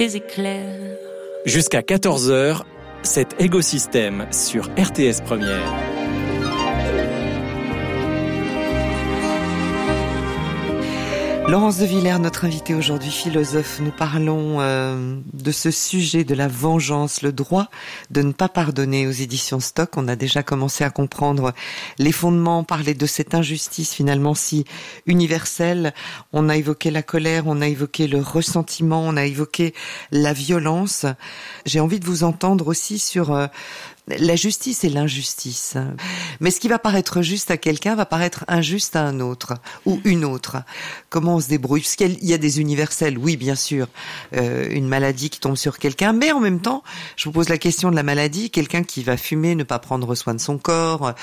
tes éclairs. Jusqu'à 14h, cet écosystème sur RTS Première. Laurence de Villers, notre invitée aujourd'hui, philosophe. Nous parlons de ce sujet de la vengeance, le droit de ne pas pardonner aux éditions Stock. On a déjà commencé à comprendre les fondements, parler de cette injustice finalement si universelle. On a évoqué la colère, on a évoqué le ressentiment, on a évoqué la violence. J'ai envie de vous entendre aussi sur la justice et l'injustice. Mais ce qui va paraître juste à quelqu'un va paraître injuste à un autre ou une autre. Comment on se débrouille? Parce qu'il y a des universels, oui, bien sûr. Une maladie qui tombe sur quelqu'un, mais en même temps, je vous pose la question de la maladie. Quelqu'un qui va fumer, ne pas prendre soin de son corps,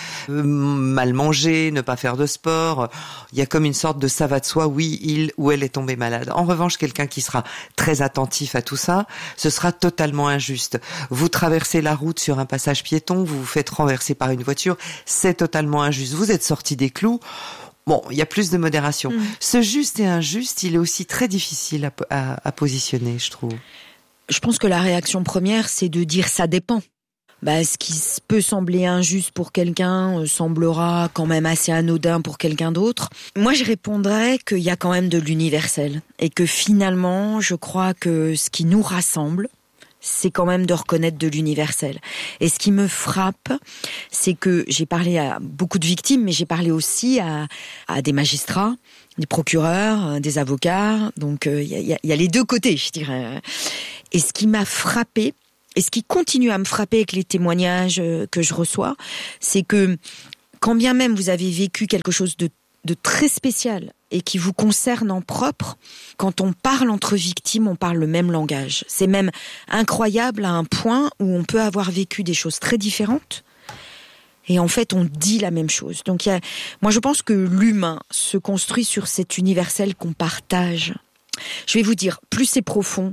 mal manger, ne pas faire de sport. Il y a comme une sorte de ça va de soi, oui, il ou elle est tombé malade. En revanche, quelqu'un qui sera très attentif à tout ça, ce sera totalement injuste. Vous traversez la route sur un passage piéton, vous vous faites renverser par une voiture, c'est totalement injuste. Vous êtes sorti des clous. Bon, il y a plus de modération. Ce juste et injuste, il est aussi très difficile à positionner, je trouve. Je pense que la réaction première, c'est de dire ça dépend. Ce qui peut sembler injuste pour quelqu'un semblera quand même assez anodin pour quelqu'un d'autre. Moi, je répondrais qu'il y a quand même de l'universel et que finalement, je crois que ce qui nous rassemble, c'est quand même de reconnaître de l'universel. Et ce qui me frappe, c'est que j'ai parlé à beaucoup de victimes, mais j'ai parlé aussi à des magistrats, des procureurs, des avocats. Donc il y a les deux côtés, je dirais. Et ce qui m'a frappé, et ce qui continue à me frapper avec les témoignages que je reçois, c'est que quand bien même vous avez vécu quelque chose de très spécial et qui vous concerne en propre, quand on parle entre victimes, on parle le même langage. C'est même incroyable à un point où on peut avoir vécu des choses très différentes et en fait on dit la même chose. Donc moi je pense que l'humain se construit sur cet universel qu'on partage. Je vais vous dire, plus c'est profond,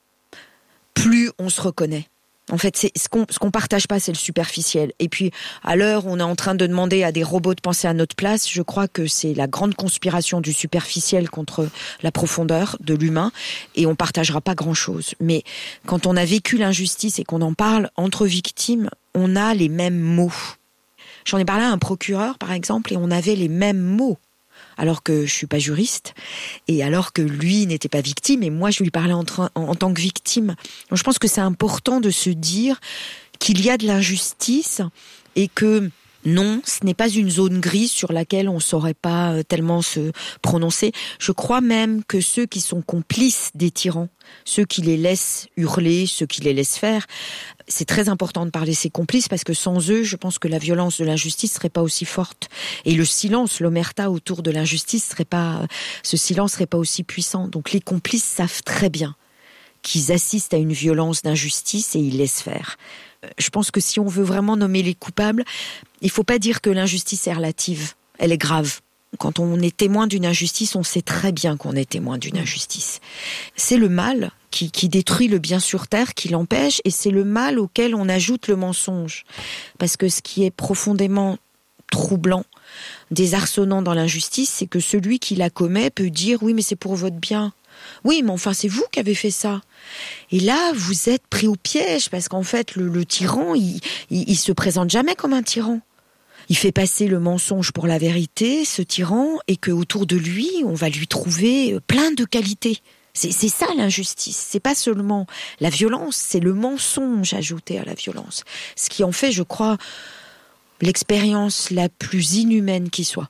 plus on se reconnaît. En fait, c'est ce qu'on partage pas, c'est le superficiel. Et puis, à l'heure où on est en train de demander à des robots de penser à notre place, je crois que c'est la grande conspiration du superficiel contre la profondeur de l'humain, et on partagera pas grand-chose. Mais quand on a vécu l'injustice et qu'on en parle entre victimes, on a les mêmes mots. J'en ai parlé à un procureur, par exemple, et on avait les mêmes mots. Alors que je suis pas juriste, et alors que lui n'était pas victime, et moi je lui parlais en tant que victime. Donc je pense que c'est important de se dire qu'il y a de l'injustice, et que non, ce n'est pas une zone grise sur laquelle on saurait pas tellement se prononcer. Je crois même que ceux qui sont complices des tyrans, ceux qui les laissent hurler, ceux qui les laissent faire, c'est très important de parler de ces complices, parce que sans eux, je pense que la violence de l'injustice serait pas aussi forte. Et le silence, l'omerta autour de l'injustice ce silence serait pas aussi puissant. Donc les complices savent très bien qu'ils assistent à une violence d'injustice et ils laissent faire. Je pense que si on veut vraiment nommer les coupables, il faut pas dire que l'injustice est relative. Elle est grave. Quand on est témoin d'une injustice, on sait très bien qu'on est témoin d'une injustice. C'est le mal qui détruit le bien sur terre, qui l'empêche, et c'est le mal auquel on ajoute le mensonge. Parce que ce qui est profondément troublant, désarçonnant dans l'injustice, c'est que celui qui la commet peut dire « oui, mais c'est pour votre bien ». Oui, mais enfin, c'est vous qui avez fait ça. Et là, vous êtes pris au piège, parce qu'en fait, le tyran, il se présente jamais comme un tyran. Il fait passer le mensonge pour la vérité, ce tyran, et que autour de lui, on va lui trouver plein de qualités. C'est ça l'injustice. C'est pas seulement la violence, c'est le mensonge ajouté à la violence. Ce qui en fait, je crois, l'expérience la plus inhumaine qui soit.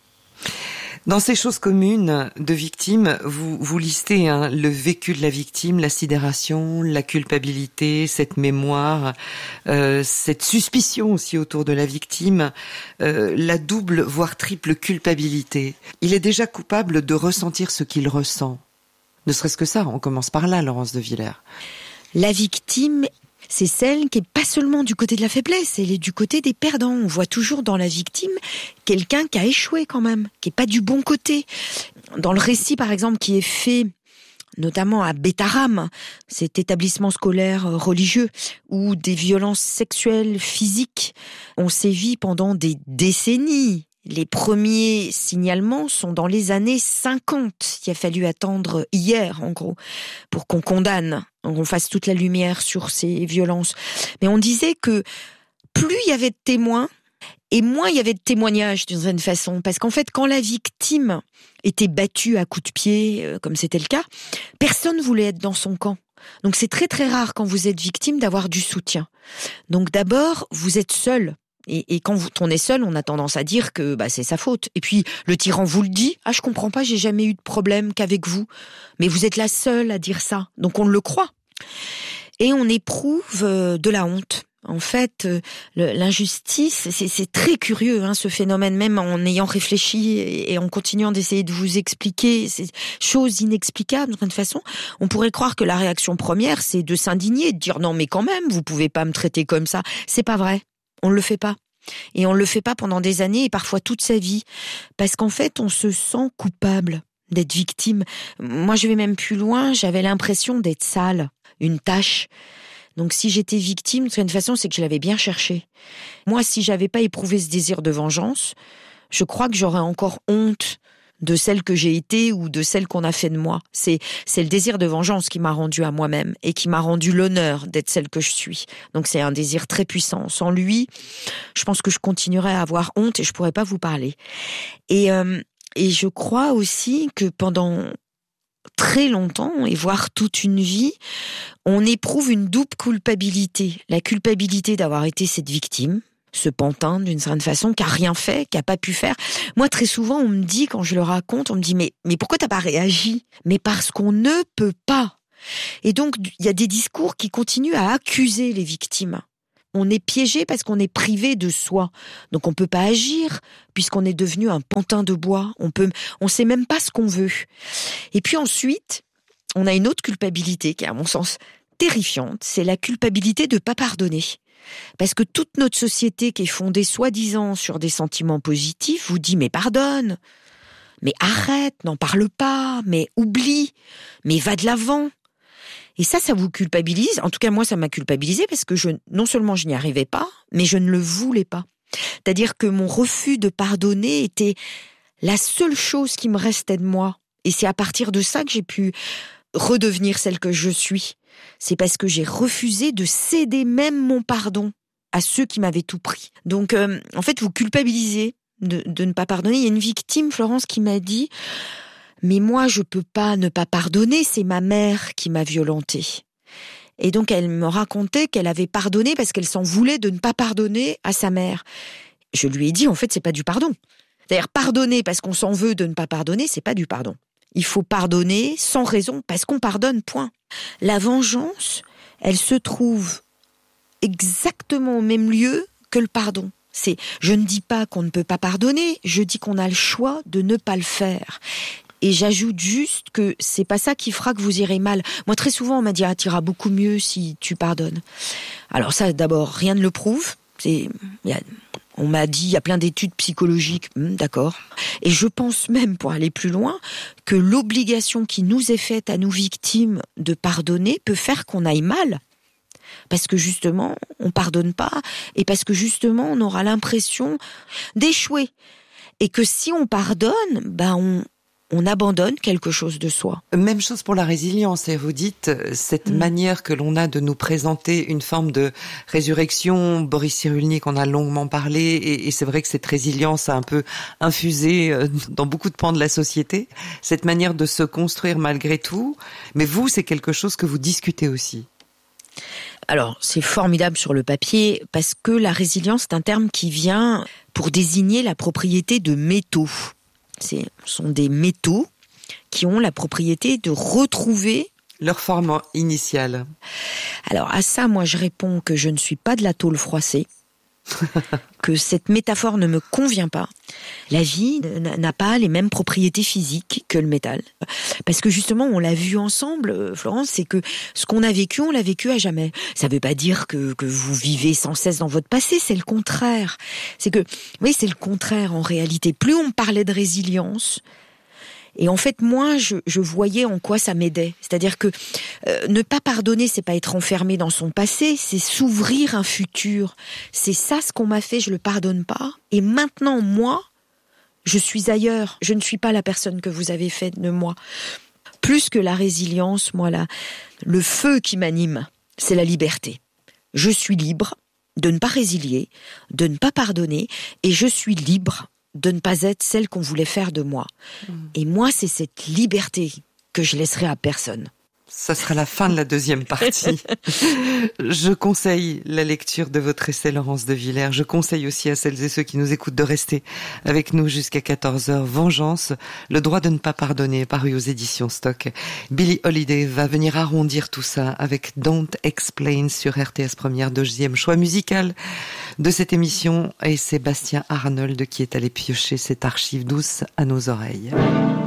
Dans ces choses communes de victimes, vous listez le vécu de la victime, la sidération, la culpabilité, cette mémoire, cette suspicion aussi autour de la victime, la double voire triple culpabilité. Il est déjà coupable de ressentir ce qu'il ressent. Ne serait-ce que ça, on commence par là, Laurence de Villers. La victime, c'est celle qui est pas seulement du côté de la faiblesse, elle est du côté des perdants. On voit toujours dans la victime quelqu'un qui a échoué quand même, qui est pas du bon côté. Dans le récit, par exemple, qui est fait notamment à Betaram, cet établissement scolaire religieux, où des violences sexuelles, physiques ont sévi pendant des décennies. Les premiers signalements sont dans les années 50. Il a fallu attendre hier, en gros, pour qu'on condamne qu'on fasse toute la lumière sur ces violences. Mais on disait que plus il y avait de témoins, et moins il y avait de témoignages d'une certaine façon. Parce qu'en fait, quand la victime était battue à coups de pied, comme c'était le cas, personne ne voulait être dans son camp. Donc c'est très très rare quand vous êtes victime d'avoir du soutien. Donc d'abord, vous êtes seul. Et quand on est seul, on a tendance à dire que c'est sa faute. Et puis le tyran vous le dit, je comprends pas, j'ai jamais eu de problème qu'avec vous. Mais vous êtes la seule à dire ça. Donc on le croit. Et on éprouve de la honte. En fait, l'injustice, c'est très curieux, ce phénomène, même en ayant réfléchi et en continuant d'essayer de vous expliquer ces choses inexplicables, de toute façon. On pourrait croire que la réaction première, c'est de s'indigner, de dire non, mais quand même, vous pouvez pas me traiter comme ça. C'est pas vrai. On le fait pas. Et on le fait pas pendant des années et parfois toute sa vie. Parce qu'en fait, on se sent coupable d'être victime. Moi, je vais même plus loin, j'avais l'impression d'être sale, une tache. Donc si j'étais victime, de toute façon, c'est que je l'avais bien cherché. Moi, si j'avais pas éprouvé ce désir de vengeance, je crois que j'aurais encore honte de celle que j'ai été ou de celle qu'on a fait de moi. C'est le désir de vengeance qui m'a rendue à moi-même et qui m'a rendu l'honneur d'être celle que je suis. Donc c'est un désir très puissant. Sans lui, je pense que je continuerais à avoir honte et je pourrais pas vous parler. Et je crois aussi que pendant très longtemps, et voire toute une vie, on éprouve une double culpabilité. La culpabilité d'avoir été cette victime, ce pantin d'une certaine façon, qui a rien fait, qui a pas pu faire. Moi, très souvent, on me dit, quand je le raconte, on me dit mais pourquoi t'as pas réagi ? Mais parce qu'on ne peut pas. Et donc, il y a des discours qui continuent à accuser les victimes. On est piégé parce qu'on est privé de soi. Donc on peut pas agir puisqu'on est devenu un pantin de bois. On sait même pas ce qu'on veut. Et puis ensuite, on a une autre culpabilité qui est à mon sens terrifiante. C'est la culpabilité de pas pardonner. Parce que toute notre société qui est fondée soi-disant sur des sentiments positifs vous dit mais pardonne, mais arrête, n'en parle pas, mais oublie, mais va de l'avant. Et ça vous culpabilise. En tout cas, moi, ça m'a culpabilisé parce que non seulement je n'y arrivais pas, mais je ne le voulais pas. C'est-à-dire que mon refus de pardonner était la seule chose qui me restait de moi. Et c'est à partir de ça que j'ai pu redevenir celle que je suis. C'est parce que j'ai refusé de céder même mon pardon à ceux qui m'avaient tout pris. Donc, en fait, vous culpabilisez de ne pas pardonner. Il y a une victime, Florence, qui m'a dit... Mais moi, je peux pas ne pas pardonner, c'est ma mère qui m'a violentée. Et donc, elle me racontait qu'elle avait pardonné parce qu'elle s'en voulait de ne pas pardonner à sa mère. Je lui ai dit, en fait, c'est pas du pardon. C'est-à-dire, pardonner parce qu'on s'en veut de ne pas pardonner, c'est pas du pardon. Il faut pardonner sans raison, parce qu'on pardonne, point. La vengeance, elle se trouve exactement au même lieu que le pardon. Je ne dis pas qu'on ne peut pas pardonner, je dis qu'on a le choix de ne pas le faire. Et j'ajoute juste que c'est pas ça qui fera que vous irez mal. Moi, très souvent, on m'a dit, t'iras beaucoup mieux si tu pardonnes. Alors ça, d'abord, rien ne le prouve. On m'a dit, il y a plein d'études psychologiques, d'accord. Et je pense même, pour aller plus loin, que l'obligation qui nous est faite à nous victimes de pardonner peut faire qu'on aille mal. Parce que justement, on pardonne pas, et parce que justement, on aura l'impression d'échouer. Et que si on pardonne, on abandonne quelque chose de soi. Même chose pour la résilience. Et vous dites, cette manière que l'on a de nous présenter une forme de résurrection, Boris Cyrulnik en a longuement parlé, et c'est vrai que cette résilience a un peu infusé dans beaucoup de pans de la société. Cette manière de se construire malgré tout. Mais vous, c'est quelque chose que vous discutez aussi. Alors, c'est formidable sur le papier, parce que la résilience, c'est un terme qui vient pour désigner la propriété de métaux. Ce sont des métaux qui ont la propriété de retrouver leur forme initiale. Alors à ça, moi je réponds que je ne suis pas de la tôle froissée, que cette métaphore ne me convient pas. La vie n'a pas les mêmes propriétés physiques que le métal. Parce que justement, on l'a vu ensemble, Florence, c'est que ce qu'on a vécu, on l'a vécu à jamais. Ça veut pas dire que vous vivez sans cesse dans votre passé, c'est le contraire. C'est le contraire en réalité. Plus on parlait de résilience, et en fait, moi, je voyais en quoi ça m'aidait. C'est-à-dire que ne pas pardonner, c'est pas être enfermé dans son passé, c'est s'ouvrir un futur. C'est ça ce qu'on m'a fait, je le pardonne pas. Et maintenant, moi, je suis ailleurs. Je ne suis pas la personne que vous avez fait de moi. Plus que la résilience, moi, le feu qui m'anime, c'est la liberté. Je suis libre de ne pas résilier, de ne pas pardonner, et je suis libre de ne pas être celle qu'on voulait faire de moi. Et moi, c'est cette liberté que je laisserai à personne. Ça sera la fin de la deuxième partie. Je conseille la lecture de votre essai, Laurence de Villers. Je conseille aussi à celles et ceux qui nous écoutent de rester avec nous jusqu'à 14h. Vengeance, le droit de ne pas pardonner, paru aux éditions Stock. Billie Holiday va venir arrondir tout ça avec Don't Explain sur RTS Première, deuxième choix musical de cette émission. Et Sébastien Arnold qui est allé piocher cette archive douce à nos oreilles.